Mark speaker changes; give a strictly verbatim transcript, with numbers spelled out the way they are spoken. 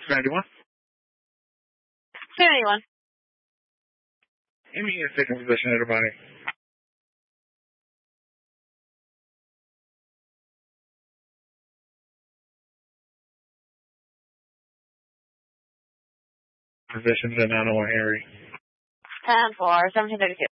Speaker 1: ninety-one.
Speaker 2: two ninety-one.
Speaker 1: Amy is taking possession of her body. Possession of nine oh one Henry.
Speaker 2: ten four, seventeen thirty-two.